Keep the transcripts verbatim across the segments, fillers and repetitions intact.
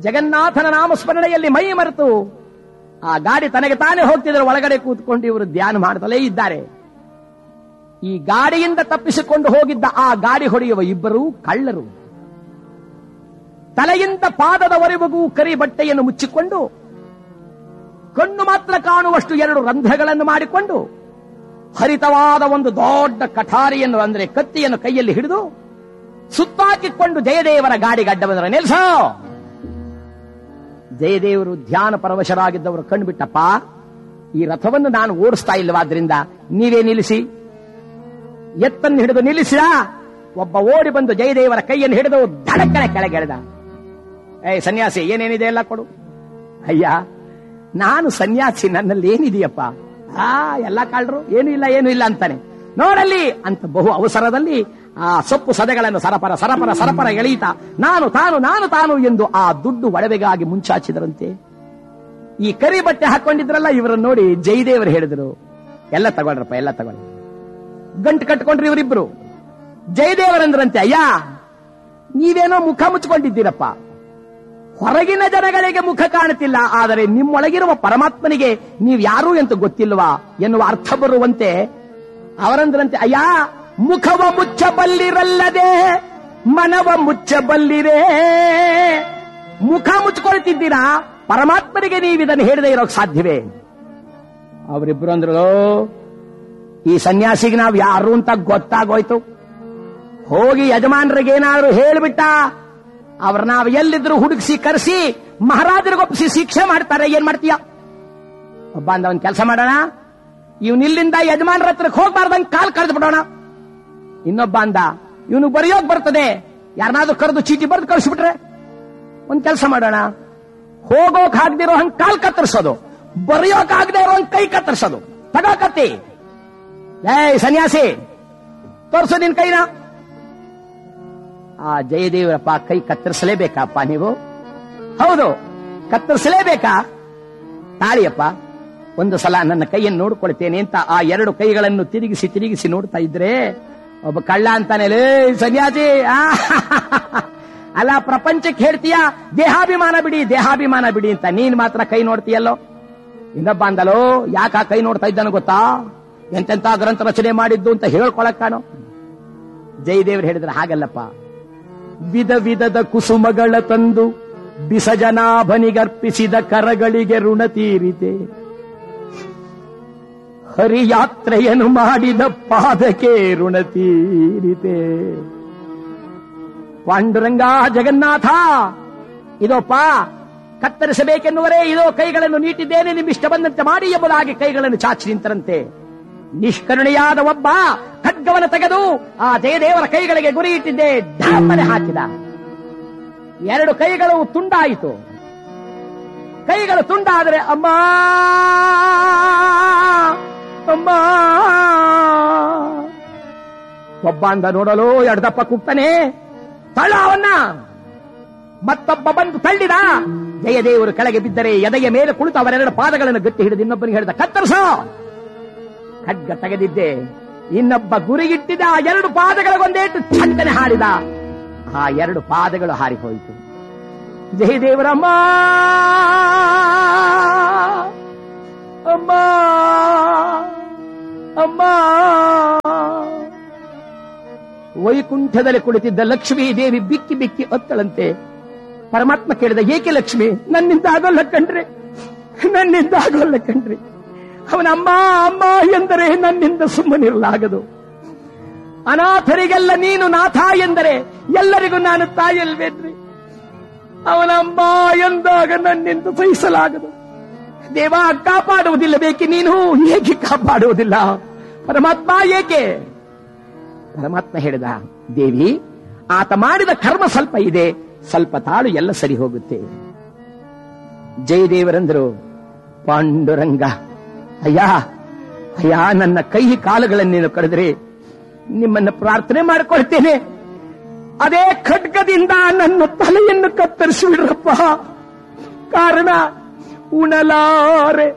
ಜಗನ್ನಾಥನ ನಾಮಸ್ಮರಣೆಯಲ್ಲಿ ಮೈ ಮರೆತು ಆ ಗಾಡಿ ತನಗೆ ತಾನೇ ಹೋಗ್ತಿದ್ರೆ ಒಳಗಡೆ ಕೂತ್ಕೊಂಡು ಇವರು ಧ್ಯಾನ ಮಾಡ್ತಲೇ ಇದ್ದಾರೆ. ಈ ಗಾಡಿಯಿಂದ ತಪ್ಪಿಸಿಕೊಂಡು ಹೋಗಿದ್ದ ಆ ಗಾಡಿ ಹೊಡೆಯುವ ಇಬ್ಬರು ಕಳ್ಳರು ತಲೆಯಿಂದ ಪಾದದವರೆಗೂ ಕರಿ ಬಟ್ಟೆಯನ್ನು ಮುಚ್ಚಿಕೊಂಡು ಕಣ್ಣು ಮಾತ್ರ ಕಾಣುವಷ್ಟು ಎರಡು ರಂಧ್ರಗಳನ್ನು ಮಾಡಿಕೊಂಡು ಹರಿತವಾದ ಒಂದು ದೊಡ್ಡ ಕಠಾರಿಯನ್ನು ಅಂದ್ರೆ ಕತ್ತಿಯನ್ನು ಕೈಯಲ್ಲಿ ಹಿಡಿದು ಸುತ್ತಾಕಿಕೊಂಡು ಜಯದೇವರ ಗಾಡಿಗೆ ಅಡ್ಡ ಬಂದರೆ ನಿಲ್ಸೋ. ಜಯದೇವರು ಧ್ಯಾನ ಪರವಶರಾಗಿದ್ದವರು ಕಣ್ಣು ಬಿಟ್ಟಪ್ಪ, ಈ ರಥವನ್ನು ನಾನು ಓಡಿಸ್ತಾ ಇಲ್ಲವಾದ್ರಿಂದ ನೀವೇ ನಿಲ್ಲಿಸಿ. ಎತ್ತನ್ನು ಹಿಡಿದು ನಿಲ್ಲಿಸಿದ. ಒಬ್ಬ ಓಡಿ ಬಂದು ಜಯದೇವರ ಕೈಯನ್ನು ಹಿಡಿದು ಧಡಕ್ಕನೆ ಕೆಳಗೆಳೆದ. ಏ ಸನ್ಯಾಸಿ, ಏನೇನಿದೆ ಎಲ್ಲ ಕೊಡು. ಅಯ್ಯ, ನಾನು ಸನ್ಯಾಸಿ, ನನ್ನಲ್ಲಿ ಏನಿದೆಯಪ್ಪ? ಆ ಎಲ್ಲ ಕಾಳ್ರು ಏನು ಇಲ್ಲ ಏನು ಇಲ್ಲ ಅಂತಾನೆ. ನೋಡಲ್ಲಿ ಅಂತ ಬಹು ಅವಸರದಲ್ಲಿ ಆ ಸೊಪ್ಪು ಸದೆಗಳನ್ನು ಸರಪರ ಸರಪರ ಸರಪರ ಎಳೆಯಿತಾ ನಾನು ತಾನು ನಾನು ತಾನು ಎಂದು ಆ ದುಡ್ಡು ಒಡವೆಗಾಗಿ ಮುಂಚಾಚಿದರಂತೆ. ಈ ಕರಿ ಬಟ್ಟೆ ಹಾಕೊಂಡಿದ್ರಲ್ಲ ಇವರನ್ನು ನೋಡಿ ಜಯದೇವರು ಹೇಳಿದ್ರು, ಎಲ್ಲ ತಗೊಳ್ರಪ್ಪ, ಎಲ್ಲ ತಗೊಳ್ಳಿ. ಗಂಟು ಕಟ್ಕೊಂಡ್ರಿ ಇವರಿಬ್ರು. ಜಯದೇವರಂದ್ರಂತೆ, ಅಯ್ಯ ನೀವೇನೋ ಮುಖ ಮುಚ್ಚಿಕೊಂಡಿದ್ದೀರಪ್ಪ, ಹೊರಗಿನ ಜನಗಳಿಗೆ ಮುಖ ಕಾಣುತ್ತಿಲ್ಲ, ಆದರೆ ನಿಮ್ಮೊಳಗಿರುವ ಪರಮಾತ್ಮನಿಗೆ ನೀವು ಯಾರು ಎಂದು ಗೊತ್ತಿಲ್ವಾ ಎನ್ನುವ ಅರ್ಥ ಬರುವಂತೆ ಅವರಂದ್ರಂತೆ, ಅಯ್ಯ ಮುಖವ ಮುಚ್ಚಬಲ್ಲಿರಲ್ಲದೆ ಮನವ ಮುಚ್ಚಬಲ್ಲಿರೇ. ಮುಖ ಮುಚ್ಕೊಳ್ತಿದ್ದೀರಾ, ಪರಮಾತ್ಮನಿಗೆ ನೀವು ಇದನ್ನು ಹೇಳದೆ ಇರೋಕ್ ಸಾಧ್ಯವೇ? ಅವರಿಬ್ರು ಅಂದ್ರು, ಈ ಸನ್ಯಾಸಿಗೆ ನಾವು ಯಾರು ಅಂತ ಗೊತ್ತಾಗೋಯ್ತು. ಹೋಗಿ ಯಜಮಾನರಿಗೆ ಏನಾದ್ರು ಹೇಳಿಬಿಟ್ಟ ಅವ್ರ ನಾವು ಎಲ್ಲಿದ್ರು ಹುಡುಗಿಸಿ ಕರೆಸಿ ಮಹಾರಾಜರಿಗೊಪ್ಪಿಸಿ ಶಿಕ್ಷೆ ಮಾಡ್ತಾರೆ. ಏನ್ ಮಾಡ್ತೀಯ? ಒಬ್ಬ ಅಂದ, ಒಂದ್ ಕೆಲಸ ಮಾಡೋಣ, ಇವನ್ ಇಲ್ಲಿಂದ ಯಜಮಾನರ ಹತ್ರಕ್ಕೆ ಹೋಗ್ಬಾರ್ದಂಗ್ ಕಾಲ್ ಕಳೆದು ಬಿಡೋಣ. ಇನ್ನೊಬ್ಬ ಅಂದ, ಇವನು ಬರೆಯೋಕ್ ಬರ್ತದೆ, ಯಾರನ್ನಾದ್ರೂ ಕರೆದು ಚೀಟಿ ಬರೆದು ಕಳಿಸ್ಬಿಟ್ರೆ. ಒಂದ್ ಕೆಲಸ ಮಾಡೋಣ, ಹೋಗೋಕ್ ಆಗದಿರೋ ಹಂಗ್ ಕಾಲ್ ಕತ್ತರಿಸೋದು, ಬರೆಯೋಕ್ ಆಗದೆ ಇರೋ ಹಂಗ್ ಕೈ ಕತ್ತರಿಸೋದು. ತಗೋಕತ್ತಿ, ಏ ಸನ್ಯಾಸಿ ತೋರ್ಸು ನಿನ್ ಕೈನ. ಆ ಜಯದೇವರಪ್ಪ, ಕೈ ಕತ್ತರಿಸಲೇಬೇಕಪ್ಪ ನೀವು? ಹೌದು, ಕತ್ತರಿಸಲೇಬೇಕಾ? ತಾಳಿಯಪ್ಪ, ಒಂದು ಸಲ ನನ್ನ ಕೈಯನ್ನು ನೋಡ್ಕೊಳ್ತೇನೆ ಅಂತ ಆ ಎರಡು ಕೈಗಳನ್ನು ತಿರುಗಿಸಿ ತಿರುಗಿಸಿ ನೋಡ್ತಾ ಇದ್ರೆ ಒಬ್ಬ ಕಳ್ಳ ಅಂತಾನೆ, ಲೇ ಸನ್ಯಾಸಿ, ಅಲ್ಲ ಪ್ರಪಂಚಕ್ಕೆ ಹೇಳ್ತೀಯ ದೇಹಾಭಿಮಾನ ಬಿಡಿ ದೇಹಾಭಿಮಾನ ಬಿಡಿ ಅಂತ, ನೀನ್ ಮಾತ್ರ ಕೈ ನೋಡ್ತೀಯಲ್ಲೋ. ಇನ್ನೊಬ್ಬ ಅಂದಲೋ, ಯಾಕ ಕೈ ನೋಡ್ತಾ ಇದ್ದಾನು ಗೊತ್ತಾ, ಎಂತೆಂತ ಗ್ರಂಥ ರಚನೆ ಮಾಡಿದ್ದು ಅಂತ ಹೇಳ್ಕೊಳಕ್ಕಾನೋ. ಜಯದೇವರು ಹೇಳಿದ್ರೆ, ಹಾಗಲ್ಲಪ್ಪ, ವಿಧ ವಿಧದ ಕುಸುಮಗಳ ತಂದು ಬಿಸಜನಾಭನಿಗರ್ಪಿಸಿದ ಕರಗಳಿಗೆ ಋಣ ತೀರಿತೆ, ಹರಿಯಾತ್ರೆಯನ್ನು ಮಾಡಿದ ಪಾದಕ್ಕೆ ಋಣ ತೀರಿತೆ. ಪಾಂಡುರಂಗ ಜಗನ್ನಾಥ, ಇದೋಪ್ಪ ಕತ್ತರಿಸಬೇಕೆನ್ನುವರೇ, ಇದೋ ಕೈಗಳನ್ನು ನೀಟಿದ್ದೇನೆ, ನಿಮ್ಮಿಷ್ಟ ಬಂದಂತೆ ಮಾಡಿ ಎಂಬುದಾಗಿ ಕೈಗಳನ್ನು ಚಾಚಿ ನಿಂತರಂತೆ. ನಿಷ್ಕರುಣೆಯಾದ ಒಬ್ಬ ಖಡ್ಗವನ್ನು ತೆಗೆದು ಆ ಜಯದೇವರ ಕೈಗಳಿಗೆ ಗುರಿ ಇಟ್ಟಿದ್ದೆ, ಢಾಮನೆ ಹಾಕಿದ. ಎರಡು ಕೈಗಳು ತುಂಡಾಯಿತು. ಕೈಗಳು ತುಂಡಾದರೆ ಅಮ್ಮ ಅಮ್ಮ ಒಬ್ಬ ಅಂದ, ನೋಡಲು ಎಡದಪ್ಪ ಕೂಗ್ತಾನೆ, ತಳ್ಳ ಅವನ್ನ. ಮತ್ತೊಬ್ಬ ಬಂದು ತಳ್ಳಿದ. ಜಯದೇವರು ಕೆಳಗೆ ಬಿದ್ದರೆ ಎದೆಯ ಮೇಲೆ ಕುಳಿತು ಅವರೆರಡು ಪಾದಗಳನ್ನು ಗಟ್ಟಿ ಹಿಡಿದು ಇನ್ನೊಬ್ಬನಿಗೆ ಹೇಳಿದ, ಕತ್ತರಿಸೋ. ಖಡ್ಗ ತೆಗೆದಿದ್ದೆ, ಇನ್ನೊಬ್ಬ ಗುರಿಗಿಟ್ಟಿದ. ಆ ಎರಡು ಪಾದಗಳಿಗೊಂದೇಟು ಚಂದನೆ ಹಾಡಿದ. ಆ ಎರಡು ಪಾದಗಳು ಹಾರಿಹೋಯಿತು. ಜಯದೇವರಮ್ಮ ಅಮ್ಮ ಅಮ್ಮ. ವೈಕುಂಠದಲ್ಲಿ ಕುಳಿತಿದ್ದ ಲಕ್ಷ್ಮೀ ದೇವಿ ಬಿಕ್ಕಿ ಬಿಕ್ಕಿ ಅತ್ತಳಂತೆ. ಪರಮಾತ್ಮ ಕೇಳಿದ, ಏಕೆ ಲಕ್ಷ್ಮಿ? ನನ್ನಿಂದ ಆಗೋಲ್ಲ ಕಣ್ರಿ, ನನ್ನಿಂದ ಆಗೋಲ್ಲ ಕಣ್ರಿ. ಅವನ ಅಮ್ಮ ಅಮ್ಮ ಎಂದರೆ ನನ್ನಿಂದ ಸುಮ್ಮನಿರಲಾಗದು. ಅನಾಥರಿಗೆಲ್ಲ ನೀನು ನಾಥ ಎಂದರೆ ಎಲ್ಲರಿಗೂ ನಾನು ತಾಯಲ್ವೇನ್ರಿ. ಅವನಮ್ಮ ಎಂದಾಗ ನನ್ನಿಂದ ಸಹಿಸಲಾಗದು. ದೇವ ಕಾಪಾಡುವುದಿಲ್ಲ ಬೇಕೆ ನೀನು? ಏಕೆ ಕಾಪಾಡುವುದಿಲ್ಲ ಪರಮಾತ್ಮ, ಏಕೆ? ಪರಮಾತ್ಮ ಹೇಳಿದ, ದೇವಿ ಆತ ಮಾಡಿದ ಕರ್ಮ ಸ್ವಲ್ಪ ಇದೆ, ಸ್ವಲ್ಪ ತಾಳು, ಎಲ್ಲ ಸರಿ ಹೋಗುತ್ತೆ. ಜಯದೇವರಂದರು, ಪಾಂಡುರಂಗ ಅಯ್ಯ ಅಯ್ಯ, ನನ್ನ ಕೈ ಕಾಲುಗಳನ್ನೇನು ಕಡಿದ್ರೆ ನಿಮ್ಮನ್ನು ಪ್ರಾರ್ಥನೆ ಮಾಡಿಕೊಳ್ತೇನೆ, ಅದೇ ಖಡ್ಗದಿಂದ ನನ್ನ ತಲೆಯನ್ನು ಕತ್ತರಿಸಿಬಿಡ್ರಪ್ಪ. ಕಾರಣ ಉಣಲಾರೆ,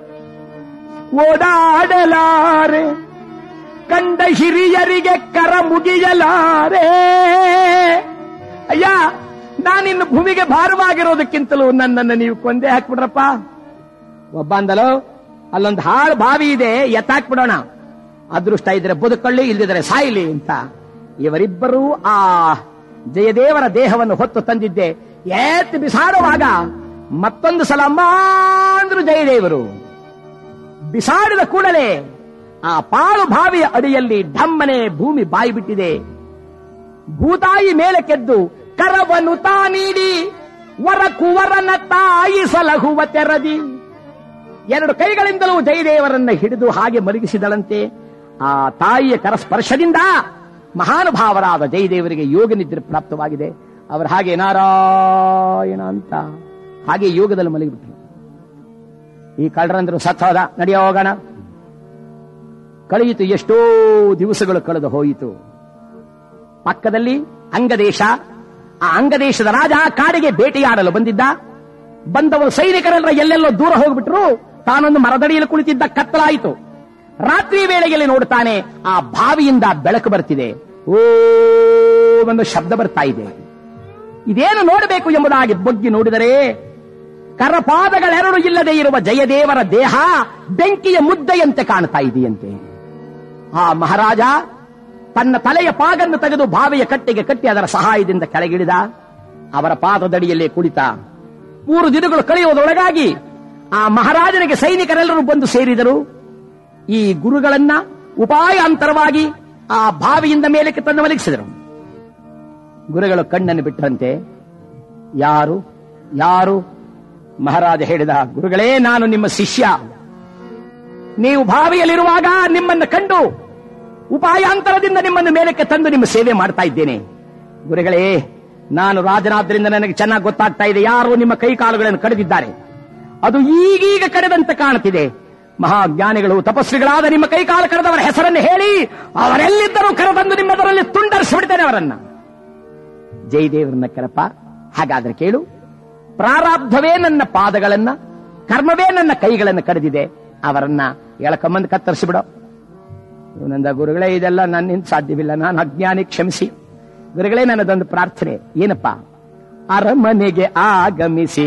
ಓಡಾಡಲಾರೆ, ಕಂಡ ಹಿರಿಯರಿಗೆ ಕರ ಮುಗಿಯಲಾರೆ. ಅಯ್ಯ, ನಾನಿನ್ನು ಭೂಮಿಗೆ ಭಾರವಾಗಿರೋದಕ್ಕಿಂತಲೂ ನನ್ನನ್ನು ನೀವು ಕೊಂದೇ ಹಾಕ್ಬಿಡ್ರಪ್ಪ. ಒಬ್ಬ ಅಂದಲೋ, ಅಲ್ಲೊಂದು ಹಾಳು ಬಾವಿ ಇದೆ, ಎತ್ತಾಕ್ಬಿಡೋಣ, ಅದೃಷ್ಟ ಇದ್ರೆ ಬದುಕೊಳ್ಳಿ, ಇಲ್ದಿದ್ರೆ ಸಾಯಿಲಿ ಅಂತ. ಇವರಿಬ್ಬರೂ ಆ ಜಯದೇವರ ದೇಹವನ್ನು ಹೊತ್ತು ತಂದಿದ್ದೆ. ಎತ್ತು ಬಿಸಾಡುವಾಗ ಮತ್ತೊಂದು ಸಲ ಅಮ್ಮ ಅಂದ್ರು ಜಯದೇವರು. ಬಿಸಾಡಿದ ಕೂಡಲೇ ಆ ಪಾಳು ಬಾವಿಯ ಅಡಿಯಲ್ಲಿ ಢಮ್ಮನೆ ಭೂಮಿ ಬಾಯಿ ಬಿಟ್ಟಿದೆ. ಭೂತಾಯಿ ಮೇಲೆ ಕೆದ್ದು ಕರವನ್ನು ತಾ ನೀಡಿ ವರ ಕುವರನ ತಾಯಿ ಸಲಹುವ ತೆರದಿ. ಎರಡು ಕೈಗಳಿಂದಲೂ ಜಯದೇವರನ್ನ ಹಿಡಿದು ಹಾಗೆ ಮಲಗಿಸಿದಳಂತೆ. ಆ ತಾಯಿಯ ಕರಸ್ಪರ್ಶದಿಂದ ಮಹಾನುಭಾವರಾದ ಜಯದೇವರಿಗೆ ಯೋಗ ನಿದ್ರೆ ಪ್ರಾಪ್ತವಾಗಿದೆ. ಅವರು ಹಾಗೆ ನಾರಾಯಣ ಅಂತ ಹಾಗೆ ಯೋಗದಲ್ಲಿ ಮಲಗಿಬಿಟ್ರು. ಈ ಕಳ್ಳರಂದ್ರು ಸತ್ತೋದ, ನಡೆಯ ಹೋಗೋಣ. ಕಳೆಯಿತು, ಎಷ್ಟೋ ದಿವಸಗಳು ಕಳೆದು ಹೋಯಿತು. ಪಕ್ಕದಲ್ಲಿ ಅಂಗದೇಶ. ಆ ಅಂಗದೇಶದ ರಾಜ ಕಾಡಿಗೆ ಬೇಟೆಯಾಡಲು ಬಂದಿದ್ದ. ಬಂದವರು ಸೈನಿಕರೆಲ್ಲ ಎಲ್ಲೆಲ್ಲೋ ದೂರ ಹೋಗ್ಬಿಟ್ರು. ತಾನೊಂದು ಮರದಡಿಯಲ್ಲಿ ಕುಳಿತಿದ್ದ. ಕತ್ತಲಾಯಿತು. ರಾತ್ರಿ ವೇಳೆಯಲ್ಲಿ ನೋಡ್ತಾನೆ, ಆ ಬಾವಿಯಿಂದ ಬೆಳಕು ಬರ್ತಿದೆ. ಓ ಒಂದು ಶಬ್ದ ಬರ್ತಾ ಇದೆ. ಇದೇನು ನೋಡಬೇಕು ಎಂಬುದಾಗಿ ಬಗ್ಗಿ ನೋಡಿದರೆ ಕರಪಾದಗಳೆರಡು ಇಲ್ಲದೆ ಇರುವ ಜಯದೇವರ ದೇಹ ಬೆಂಕಿಯ ಮುದ್ದೆಯಂತೆ ಕಾಣ್ತಾ ಇದೆಯಂತೆ. ಆ ಮಹಾರಾಜ ತನ್ನ ತಲೆಯ ಪಾಗನ್ನು ತೆಗೆದು ಬಾವಿಯ ಕಟ್ಟೆಗೆ ಕಟ್ಟಿ ಅದರ ಸಹಾಯದಿಂದ ಕೆಳಗಿಳಿದ. ಅವರ ಪಾದದಡಿಯಲ್ಲೇ ಕುಳಿತ. ಮೂರು ದಿನಗಳು ಕಳೆಯುವುದರೊಳಗಾಗಿ ಆ ಮಹಾರಾಜನಿಗೆ ಸೈನಿಕರೆಲ್ಲರೂ ಬಂದು ಸೇರಿದರು. ಈ ಗುರುಗಳನ್ನ ಉಪಾಯಾಂತರವಾಗಿ ಆ ಬಾವಿಯಿಂದ ಮೇಲಕ್ಕೆ ತಂದು ಮಲಗಿಸಿದರು. ಗುರುಗಳು ಕಣ್ಣನ್ನು ಬಿಟ್ಟರಂತೆ. ಯಾರು ಯಾರು ಮಹಾರಾಜ ಹೇಳಿದ, ಗುರುಗಳೇ, ನಾನು ನಿಮ್ಮ ಶಿಷ್ಯ. ನೀವು ಬಾವಿಯಲ್ಲಿರುವಾಗ ನಿಮ್ಮನ್ನು ಕಂಡು ಉಪಾಯಾಂತರದಿಂದ ನಿಮ್ಮನ್ನು ಮೇಲಕ್ಕೆ ತಂದು ನಿಮ್ಮ ಸೇವೆ ಮಾಡ್ತಾ ಇದ್ದೇನೆ. ಗುರುಗಳೇ, ನಾನು ರಾಜನಾದ್ರಿಂದ ನನಗೆ ಚೆನ್ನಾಗಿ ಗೊತ್ತಾಗ್ತಾ ಇದೆ, ಯಾರು ನಿಮ್ಮ ಕೈ ಕಾಲುಗಳನ್ನು ಕಡಿದಿದ್ದಾರೆ. ಅದು ಈಗೀಗ ಕಡಿದಂತೆ ಕಾಣುತ್ತಿದೆ. ಮಹಾಜ್ಞಾನಿಗಳು ತಪಸ್ವಿಗಳಾದ ನಿಮ್ಮ ಕೈ ಕಾಲು ಕರೆದವರ ಹೆಸರನ್ನು ಹೇಳಿ, ಅವರೆಲ್ಲಿದ್ದರೂ ಕರೆದಂದು ನಿಮ್ಮೆದರಲ್ಲಿ ತುಂಡರಿಸಿಬಿಡ್ತೇನೆ ಅವರನ್ನ. ಜಯದೇವರನ್ನ ಕರಪ, ಹಾಗಾದ್ರೆ ಕೇಳು, ಪ್ರಾರಾಬ್ಧವೇ ನನ್ನ ಪಾದಗಳನ್ನ, ಕರ್ಮವೇ ನನ್ನ ಕೈಗಳನ್ನು ಕಡಿದಿದೆ, ಅವರನ್ನ ಎಳಕಂಬಂದು ಕತ್ತರಿಸಿಬಿಡೋ. ಇವನಂದ, ಗುರುಗಳೇ, ಇದೆಲ್ಲ ನನ್ನಿಂದ ಸಾಧ್ಯವಿಲ್ಲ, ನಾನು ಅಜ್ಞಾನಿ, ಕ್ಷಮಿಸಿ. ಗುರುಗಳೇ, ನನ್ನದೊಂದು ಪ್ರಾರ್ಥನೆ. ಏನಪ್ಪ? ಅರಮನೆಗೆ ಆಗಮಿಸಿ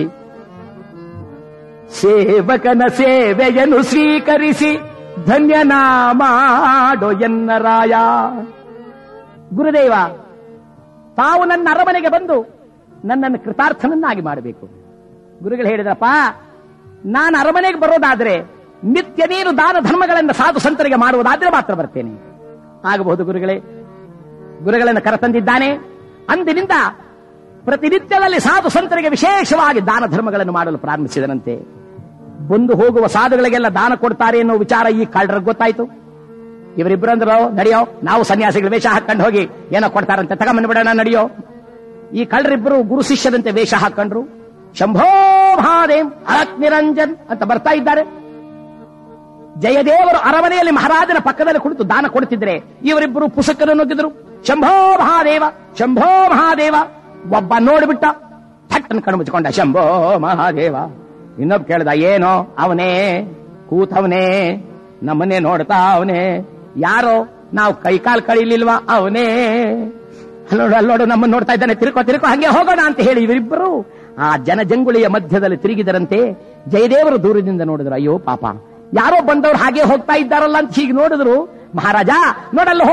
ಸೇವಕನ ಸೇವೆಯನ್ನು ಸ್ವೀಕರಿಸಿ ಧನ್ಯನಾ ಮಾಡೋ ಎನ್ನ ರಾಯ. ಗುರುದೇವ, ತಾವು ನನ್ನ ಅರಮನೆಗೆ ಬಂದು ನನ್ನನ್ನು ಕೃತಾರ್ಥನನ್ನಾಗಿ ಮಾಡಬೇಕು. ಗುರುಗಳು ಹೇಳಿದ್ರಪ್ಪ, ನಾನು ಅರಮನೆಗೆ ಬರೋದಾದ್ರೆ ನಿತ್ಯ ನೀನು ದಾನ ಧರ್ಮಗಳನ್ನು ಸಾಧು ಸಂತರಿಗೆ ಮಾಡುವುದಾದ್ರೆ ಮಾತ್ರ ಬರ್ತೇನೆ. ಆಗಬಹುದು ಗುರುಗಳೇ. ಗುರುಗಳನ್ನು ಕರೆತಂದಿದ್ದಾನೆ. ಅಂದಿನಿಂದ ಪ್ರತಿನಿತ್ಯದಲ್ಲಿ ಸಾಧು ಸಂತರಿಗೆ ವಿಶೇಷವಾಗಿ ದಾನ ಧರ್ಮಗಳನ್ನು ಮಾಡಲು ಪ್ರಾರಂಭಿಸಿದನಂತೆ. ಬಂದು ಹೋಗುವ ಸಾಧುಗಳಿಗೆಲ್ಲ ದಾನ ಕೊಡ್ತಾರೆ ಎನ್ನುವ ವಿಚಾರ ಈ ಕಳ್ಳರಿಗೆ ಗೊತ್ತಾಯ್ತು. ಇವರಿಬ್ಬರಂದ್ರು, ನಡೆಯೋ, ನಾವು ಸನ್ಯಾಸಿಗಳ ವೇಷ ಹಾಕೊಂಡು ಹೋಗಿ ಏನೋ ಕೊಡ್ತಾರಂತೆ, ತಗೊಂಬಂದು ಬಿಡೋಣ, ನಡೆಯೋ. ಈ ಕಳ್ಳರಿಬ್ಬರು ಗುರು ಶಿಷ್ಯದಂತೆ ವೇಷ ಹಾಕೊಂಡ್ರು. ಶಂಭೋ ಮಹಾದೇವ್ ಅರಕ್ ನಿರಂಜನ್ ಅಂತ ಬರ್ತಾ ಇದ್ದಾರೆ. ಜಯದೇವರು ಅರಮನೆಯಲ್ಲಿ ಮಹಾರಾಜನ ಪಕ್ಕದಲ್ಲಿ ಕುಳಿತು ದಾನ ಕೊಡುತ್ತಿದ್ರೆ ಇವರಿಬ್ಬರು ಪುಸ್ತಕವನ್ನು ನುಗ್ಗಿದ್ರು. ಶಂಭೋ ಮಹಾದೇವ, ಶಂಭೋ ಮಹಾದೇವ. ಒಬ್ಬ ನೋಡಿಬಿಟ್ಟ, ಥಟ್ಟನ್ ಕಣ್ಣು ಮುಚ್ಚಿಕೊಂಡ. ಶಂಭೋ ಮಹಾದೇವ. ಇನ್ನೊಬ್ಬ ಕೇಳ್ದ, ಏನೋ? ಅವನೇ ಕೂತವನೇ, ನಮ್ಮನ್ನೇ ನೋಡ್ತಾ ಅವನೇ. ಯಾರೋ? ನಾವು ಕೈಕಾಲು ಕಳೀಲಿಲ್ವಾ? ಅವನೇ. ಅಲ್ಲೋಡು ಅಲ್ಲೋಡು ನಮ್ಮನ್ನು ನೋಡ್ತಾ ಇದ್ದಾನೆ, ತಿರುಕೋ ತಿರುಕೋ, ಹಂಗೆ ಹೋಗೋಣ ಅಂತ ಹೇಳಿ ಇವರಿಬ್ಬರು ಆ ಜನಜಂಗುಳಿಯ ಮಧ್ಯದಲ್ಲಿ ತಿರುಗಿದರಂತೆ. ಜಯದೇವರು ದೂರದಿಂದ ನೋಡಿದ್ರು. ಅಯ್ಯೋ ಪಾಪ, ಯಾರೋ ಬಂದವರು ಹಾಗೆ ಹೋಗ್ತಾ ಇದ್ದಾರಲ್ಲ ಅಂತ ಹೀಗೆ ನೋಡಿದ್ರು. ಮಹಾರಾಜ, ನೋಡಲ್ಲ